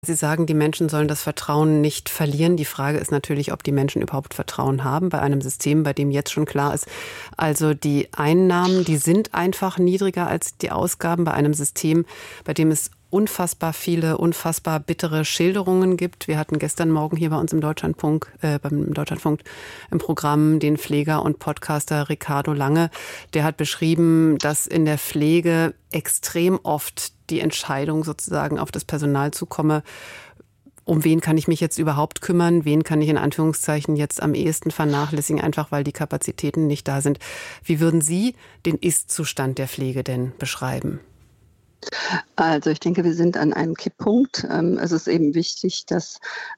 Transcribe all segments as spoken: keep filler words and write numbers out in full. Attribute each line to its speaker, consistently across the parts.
Speaker 1: Sie sagen, die Menschen sollen das Vertrauen nicht verlieren. Die Frage ist natürlich, ob die Menschen überhaupt Vertrauen haben bei einem System, bei dem jetzt schon klar ist, also die Einnahmen, die sind einfach niedriger als die Ausgaben bei einem System, bei dem es unfassbar viele, unfassbar bittere Schilderungen gibt. Wir hatten gestern Morgen hier bei uns im Deutschlandfunk, äh, beim Deutschlandfunk im Programm den Pfleger und Podcaster Ricardo Lange. Der hat beschrieben, dass in der Pflege extrem oft die Entscheidung sozusagen auf das Personal zukomme, um wen kann ich mich jetzt überhaupt kümmern, wen kann ich in Anführungszeichen jetzt am ehesten vernachlässigen, einfach weil die Kapazitäten nicht da sind. Wie würden Sie den Ist-Zustand der Pflege denn beschreiben?
Speaker 2: Also ich denke, wir sind an einem Kipppunkt. Es ist eben wichtig, dass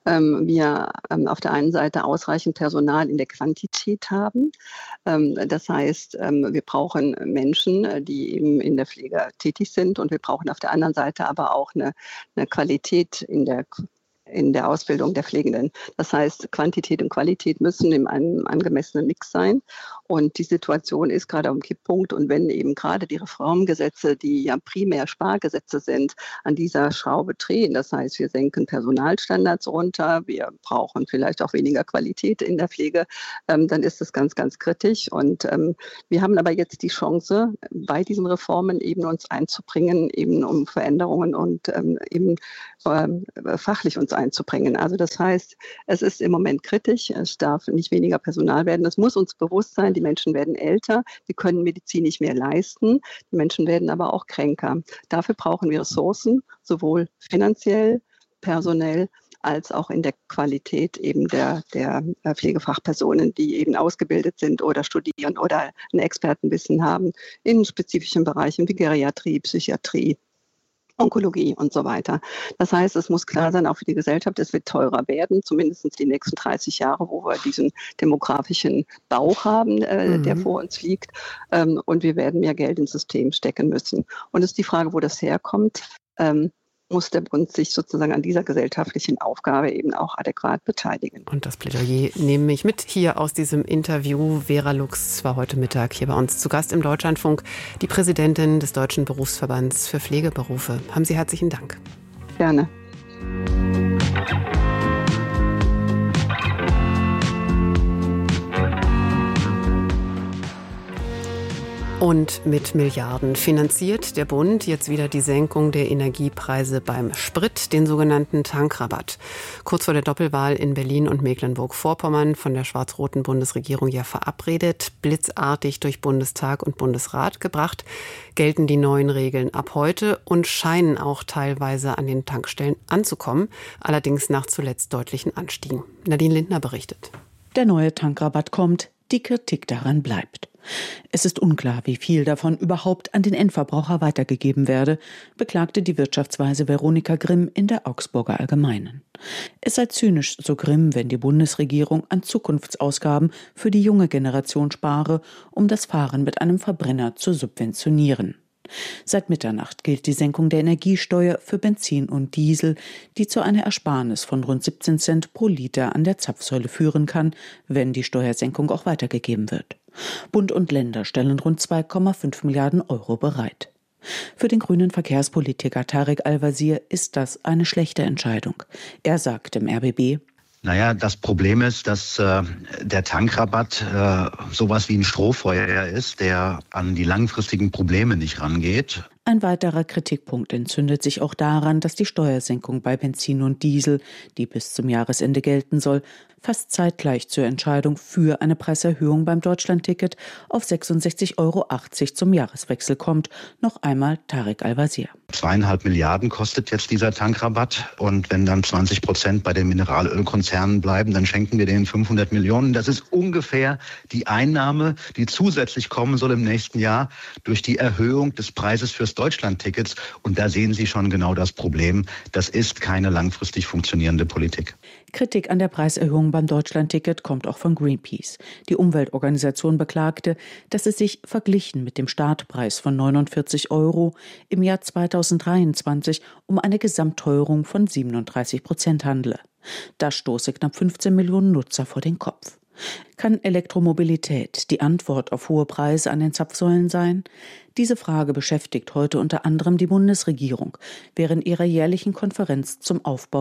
Speaker 2: wir auf der einen Seite ausreichend Personal in der Quantität haben. Das heißt, wir brauchen Menschen, die eben in der Pflege tätig sind, und wir brauchen auf der anderen Seite aber auch eine, eine Qualität in der in der Ausbildung der Pflegenden. Das heißt, Quantität und Qualität müssen in einem angemessenen Mix sein. Und die Situation ist gerade am Kipppunkt. Und wenn eben gerade die Reformgesetze, die ja primär Spargesetze sind, an dieser Schraube drehen, das heißt, wir senken Personalstandards runter, wir brauchen vielleicht auch weniger Qualität in der Pflege, ähm, dann ist das ganz, ganz kritisch. Und ähm, wir haben aber jetzt die Chance, bei diesen Reformen eben uns einzubringen, eben um Veränderungen und ähm, eben ähm, fachlich uns einzubringen. Also das heißt, es ist im Moment kritisch, es darf nicht weniger Personal werden, es muss uns bewusst sein, die Menschen werden älter, wir können Medizin nicht mehr leisten, die Menschen werden aber auch kränker. Dafür brauchen wir Ressourcen, sowohl finanziell, personell, als auch in der Qualität eben der, der Pflegefachpersonen, die eben ausgebildet sind oder studieren oder ein Expertenwissen haben in spezifischen Bereichen wie Geriatrie, Psychiatrie, Onkologie und so weiter. Das heißt, es muss klar sein, auch für die Gesellschaft, es wird teurer werden, zumindest die nächsten dreißig Jahre, wo wir diesen demografischen Bauch haben, äh, mhm. der vor uns liegt. Ähm, und wir werden mehr Geld ins System stecken müssen. Und es ist die Frage, wo das herkommt. Ähm, muss der Bund sich sozusagen an dieser gesellschaftlichen Aufgabe eben auch adäquat beteiligen.
Speaker 1: Und das Plädoyer nehme ich mit hier aus diesem Interview. Vera Lux war heute Mittag hier bei uns zu Gast im Deutschlandfunk, die Präsidentin des Deutschen Berufsverbands für Pflegeberufe. Haben Sie herzlichen Dank.
Speaker 2: Gerne.
Speaker 1: Und mit Milliarden finanziert der Bund jetzt wieder die Senkung der Energiepreise beim Sprit, den sogenannten Tankrabatt. Kurz vor der Doppelwahl in Berlin und Mecklenburg-Vorpommern von der schwarz-roten Bundesregierung ja verabredet, blitzartig durch Bundestag und Bundesrat gebracht, gelten die neuen Regeln ab heute und scheinen auch teilweise an den Tankstellen anzukommen, allerdings nach zuletzt deutlichen Anstiegen. Nadine Lindner berichtet.
Speaker 3: Der neue Tankrabatt kommt, die Kritik daran bleibt. Es ist unklar, wie viel davon überhaupt an den Endverbraucher weitergegeben werde, beklagte die Wirtschaftsweise Veronika Grimm in der Augsburger Allgemeinen. Es sei zynisch, so Grimm, wenn die Bundesregierung an Zukunftsausgaben für die junge Generation spare, um das Fahren mit einem Verbrenner zu subventionieren. Seit Mitternacht gilt die Senkung der Energiesteuer für Benzin und Diesel, die zu einer Ersparnis von rund siebzehn Cent pro Liter an der Zapfsäule führen kann, wenn die Steuersenkung auch weitergegeben wird. Bund und Länder stellen rund zwei Komma fünf Milliarden Euro bereit. Für den grünen Verkehrspolitiker Tarek Al-Wazir ist das eine schlechte Entscheidung. Er sagt im R B B:
Speaker 4: Naja, das Problem ist, dass äh, der Tankrabatt äh, sowas wie ein Strohfeuer ist, der an die langfristigen Probleme nicht rangeht.
Speaker 3: Ein weiterer Kritikpunkt entzündet sich auch daran, dass die Steuersenkung bei Benzin und Diesel, die bis zum Jahresende gelten soll, fast zeitgleich zur Entscheidung für eine Preiserhöhung beim Deutschlandticket auf sechsundsechzig Euro achtzig zum Jahreswechsel kommt. Noch einmal Tarek Al-Wazir.
Speaker 4: Zweieinhalb Milliarden kostet jetzt dieser Tankrabatt. Und wenn dann zwanzig Prozent bei den Mineralölkonzernen bleiben, dann schenken wir denen fünfhundert Millionen. Das ist ungefähr die Einnahme, die zusätzlich kommen soll im nächsten Jahr durch die Erhöhung des Preises fürs Deutschlandtickets. Und da sehen Sie schon genau das Problem. Das ist keine langfristig funktionierende Politik.
Speaker 3: Kritik an der Preiserhöhung beim Deutschlandticket kommt auch von Greenpeace. Die Umweltorganisation beklagte, dass es sich verglichen mit dem Startpreis von neunundvierzig Euro im Jahr zweitausenddreiundzwanzig um eine Gesamtteuerung von siebenunddreißig Prozent handele. Das stoße knapp fünfzehn Millionen Nutzer vor den Kopf. Kann Elektromobilität die Antwort auf hohe Preise an den Zapfsäulen sein? Diese Frage beschäftigt heute unter anderem die Bundesregierung während ihrer jährlichen Konferenz zum Aufbau